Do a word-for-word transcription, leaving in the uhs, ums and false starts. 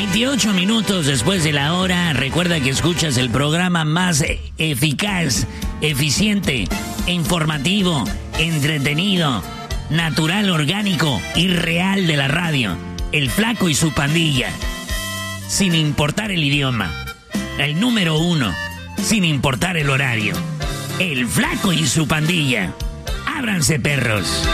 veintiocho minutos después de la hora. Recuerda que escuchas el programa más eficaz, eficiente, informativo, entretenido, natural, orgánico y real de la radio. El Flaco y su pandilla. Sin importar el idioma. El número uno. Sin importar el horario. El Flaco y su pandilla. Ábranse, perros.